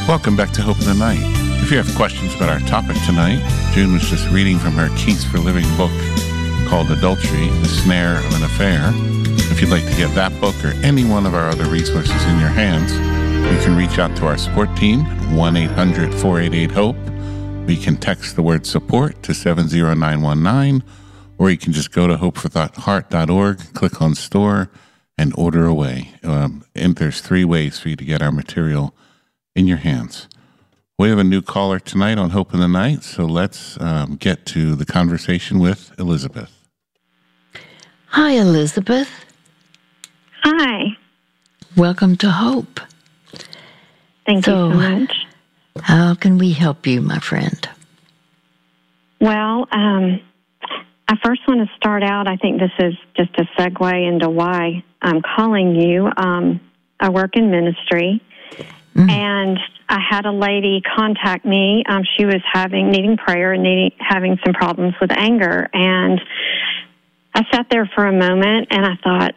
Welcome back to Hope in the Night. If you have questions about our topic tonight, June was just reading from her Keys for Living book called Adultery, The Snare of an Affair. If you'd like to get that book or any one of our other resources in your hands, you can reach out to our support team at 1-800-488-HOPE. Or you can text the word support to 70919, or you can just go to hopeforheart.org, click on store, and order away. And there's 3 ways for you to get our material in your hands. We have a new caller tonight on Hope in the Night, so let's get to the conversation with Elizabeth. Hi, Elizabeth. Hi. Welcome to Hope. Thank you so much. How can we help you, my friend? Well, I first want to start out, I think this is just a segue into why I'm calling you. I work in ministry, and I had a lady contact me. She was needing prayer and having some problems with anger. And I sat there for a moment, and I thought,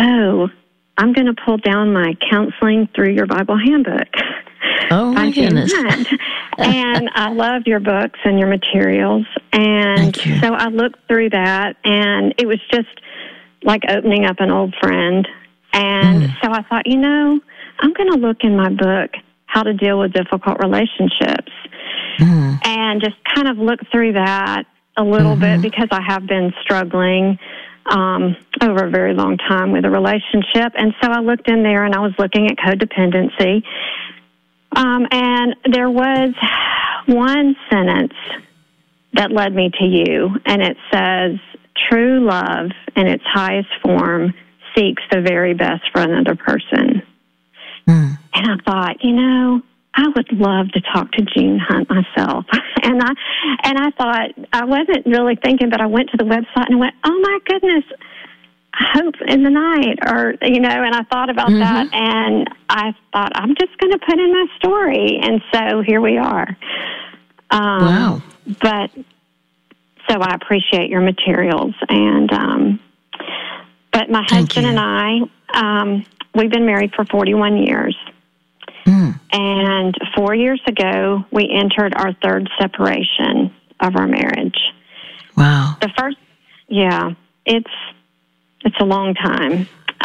I'm going to pull down my counseling through your Bible handbook. Oh, my goodness. And I loved your books and your materials. And so I looked through that, and it was just like opening up an old friend. And so I thought, I'm going to look in my book, How to Deal with Difficult Relationships, and just kind of look through that a little bit, because I have been struggling over a very long time with a relationship. And so I looked in there, and I was looking at codependency. And there was one sentence that led me to you, and it says, true love in its highest form seeks the very best for another person. And I thought, I would love to talk to June Hunt myself. And I thought, I wasn't really thinking, but I went to the website and I went, oh my goodness, Hope in the Night, and I thought about that, and I thought, I'm just going to put in my story, and so here we are. Wow. But, so I appreciate your materials, and, but my husband and I, we've been married for 41 years, and 4 years ago, we entered our 3rd separation of our marriage. Wow. The first, it's a long time.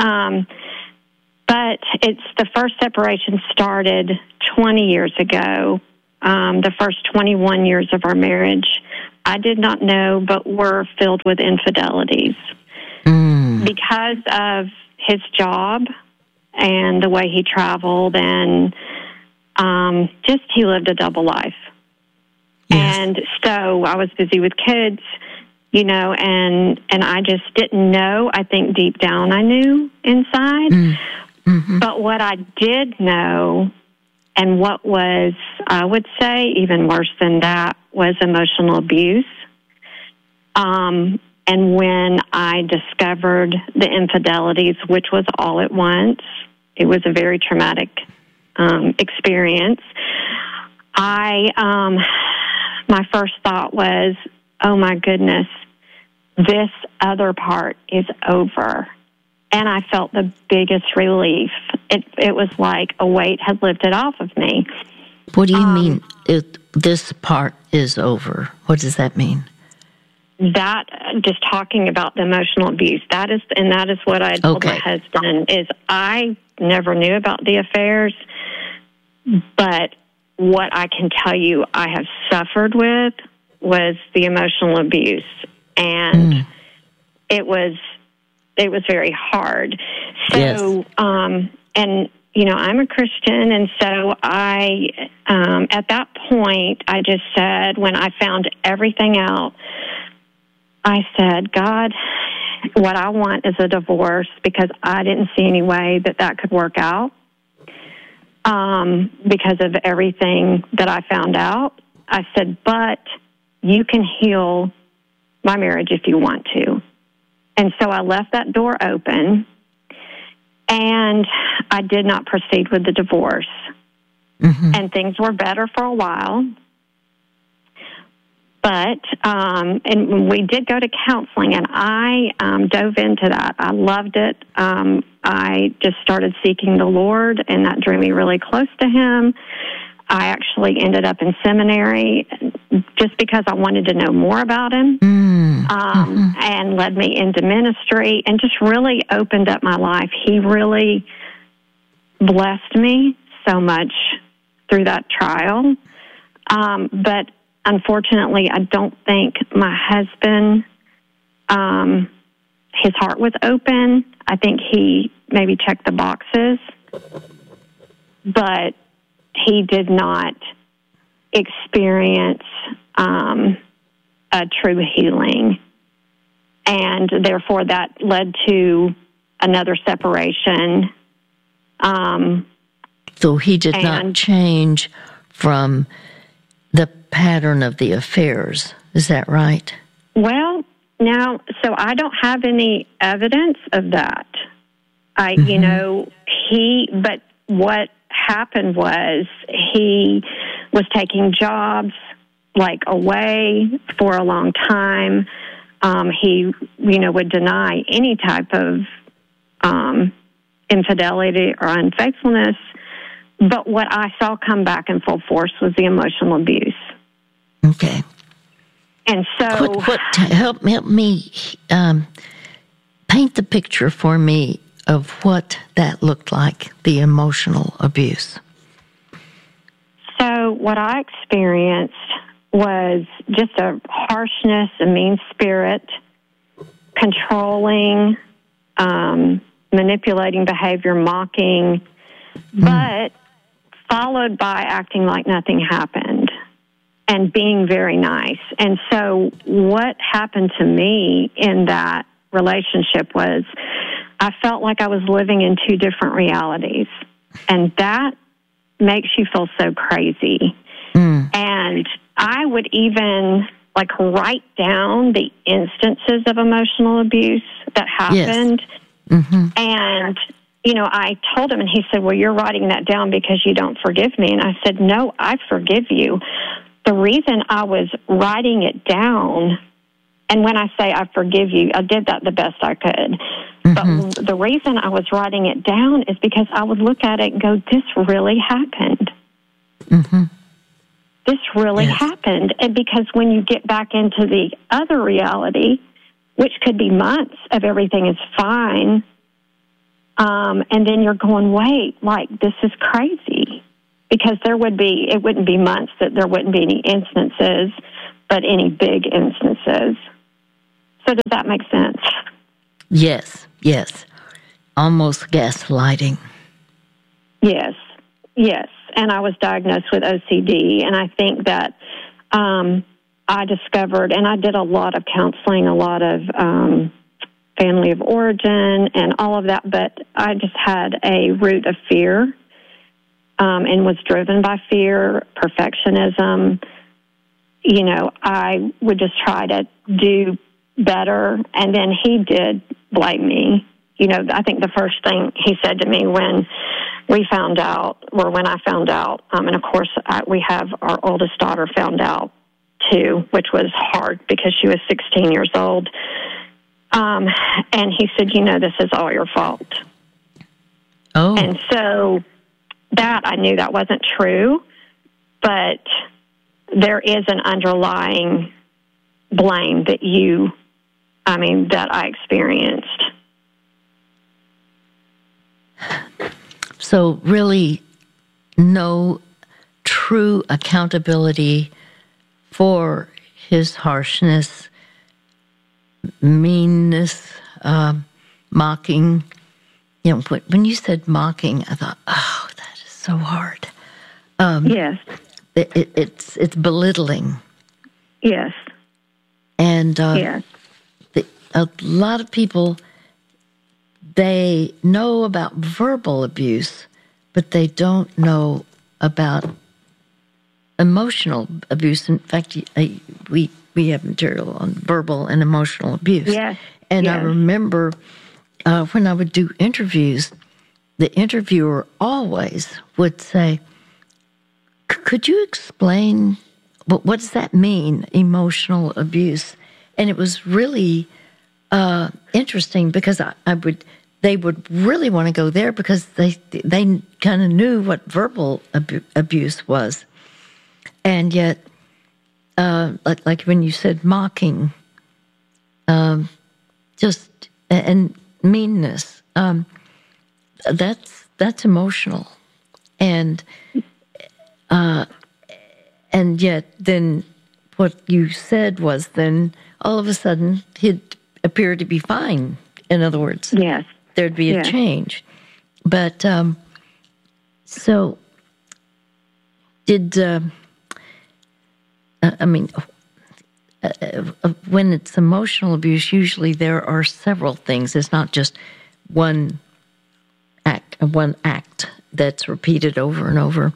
But the first separation started 20 years ago. The first 21 years of our marriage, I did not know, but were filled with infidelities. Because of his job and the way he traveled, and just he lived a double life. Yes. And so I was busy with kids, and I just didn't know. I think deep down I knew inside. But what I did know, and what was, I would say, even worse than that, was emotional abuse. And when I discovered the infidelities, which was all at once, it was a very traumatic experience. My first thought was, oh my goodness, this other part is over. And I felt the biggest relief. It was like a weight had lifted off of me. What do you mean, this part is over? What does that mean? That, just talking about the emotional abuse, that is what I told my husband, is I never knew about the affairs, but what I can tell you I have suffered with was the emotional abuse. And it was very hard. So, and, I'm a Christian, and so I, at that point, I just said, when I found everything out, I said, God, what I want is a divorce, because I didn't see any way that could work out, because of everything that I found out. I said, but you can heal my marriage if you want to. And so I left that door open, and I did not proceed with the divorce. And things were better for a while. But, and we did go to counseling, and I dove into that. I loved it. I just started seeking the Lord, and that drew me really close to Him. I actually ended up in seminary just because I wanted to know more about him, and led me into ministry and just really opened up my life. He really blessed me so much through that trial. But unfortunately, I don't think my husband, his heart was open. I think he maybe checked the boxes, but he did not experience a true healing. And therefore, that led to another separation. So he did not change from the pattern of the affairs. Is that right? Well, now, so I don't have any evidence of that. But what happened was he was taking jobs away for a long time. He, would deny any type of infidelity or unfaithfulness. But what I saw come back in full force was the emotional abuse. Okay. And so, help me paint the picture for me of what that looked like, the emotional abuse. So what I experienced was just a harshness, a mean spirit, controlling, manipulating behavior, mocking, but followed by acting like nothing happened and being very nice. And so what happened to me in that relationship was I felt like I was living in two different realities, and that makes you feel so crazy. And I would even write down the instances of emotional abuse that happened. Yes. And, I told him, and he said, well, you're writing that down because you don't forgive me. And I said, no, I forgive you. The reason I was writing it down, and when I say I forgive you, I did that the best I could. But the reason I was writing it down is because I would look at it and go, this really happened. This really happened. And because when you get back into the other reality, which could be months of everything is fine, and then you're going, wait, this is crazy. Because it wouldn't be months that there wouldn't be any instances, but any big instances. So does that make sense? Yes. Almost gaslighting. Yes. And I was diagnosed with OCD, and I think that I discovered, and I did a lot of counseling, a lot of family of origin and all of that, but I just had a root of fear and was driven by fear, perfectionism. I would just try to do better, and then he did blame me. I think the first thing he said to me when I found out, and of course we have our oldest daughter found out too, which was hard because she was 16 years old. And he said, this is all your fault. Oh. And so that I knew that wasn't true, but there is an underlying blame that I experienced. So really no true accountability for his harshness, meanness, mocking. When you said mocking, I thought, oh, that is so hard. Yes. It's belittling. Yes. And a lot of people, they know about verbal abuse, but they don't know about emotional abuse. In fact, we have material on verbal and emotional abuse. Yes. And I remember when I would do interviews, the interviewer always would say, could you explain what does that mean, emotional abuse? And it was really interesting because they would really want to go there because they kind of knew what verbal abuse was. And yet, like when you said mocking, just and meanness, that's emotional, and yet then what you said was then all of a sudden he'd appear to be fine. In other words, yes, there'd be a change. But so did when it's emotional abuse, usually there are several things. It's not just one act that's repeated over and over.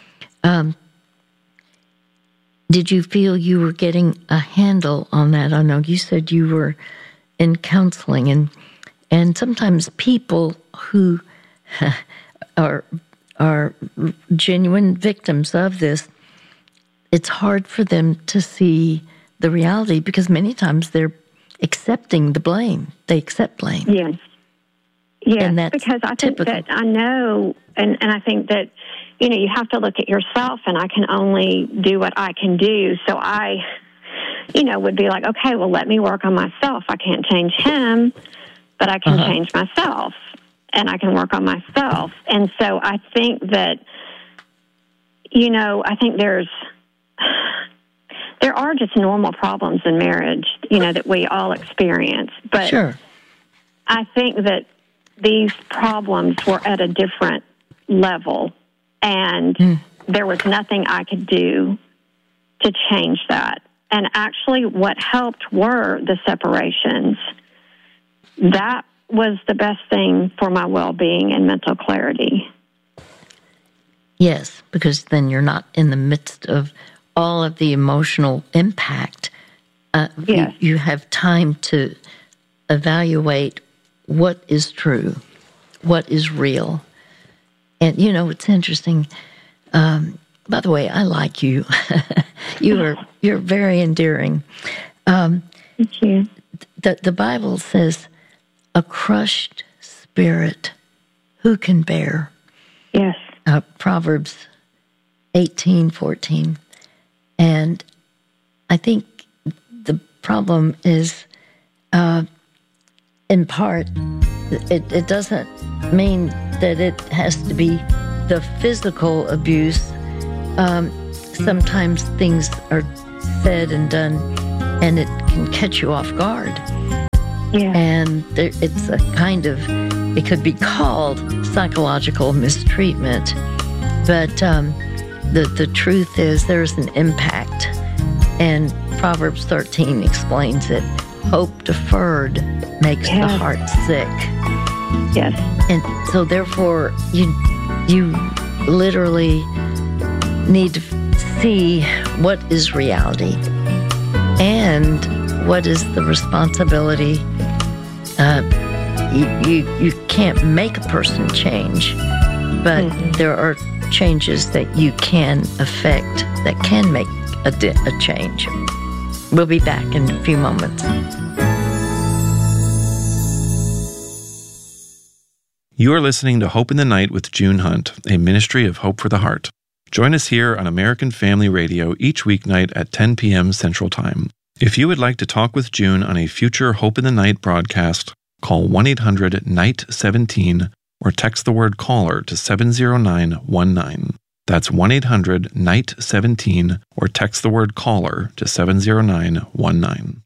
Did you feel you were getting a handle on that? I know you said you were in counseling, and sometimes people who are genuine victims of this, it's hard for them to see the reality because many times they're accepting the blame. They accept blame. Yes. Yes, and that's because I typical. think that I know, and I think that, you have to look at yourself, and I can only do what I can do. So I, would be like, okay, well, let me work on myself. I can't change him, but I can change myself, and I can work on myself. And so I think that, I think there are just normal problems in marriage, that we all experience. But sure. I think that these problems were at a different level, and there was nothing I could do to change that. And actually what helped were the separations. That was the best thing for my well-being and mental clarity. Yes, because then you're not in the midst of all of the emotional impact. Yes. You have time to evaluate what is true, what is real. And, it's interesting. By the way, I like you. You're very endearing. Thank you. The Bible says, a crushed spirit, who can bear? Yes. Proverbs 18:14. And I think the problem is, in part, it doesn't mean that it has to be the physical abuse. Sometimes things are said and done, and it can catch you off guard. Yeah. And it's a kind of, it could be called psychological mistreatment, but the truth is there's an impact, and Proverbs 13 explains it. Hope deferred makes the heart sick. Yes. And so therefore you literally need to see what is reality and what is the responsibility. You can't make a person change, but there are changes that you can affect that can make a change. We'll be back in a few moments. You are listening to Hope in the Night with June Hunt, a ministry of Hope for the Heart. Join us here on American Family Radio each weeknight at 10 p.m. Central Time. If you would like to talk with June on a future Hope in the Night broadcast, call 1-800-NIGHT-17 or text the word CALLER to 70919. That's 1-800-NIGHT-17 or text the word CALLER to 70919.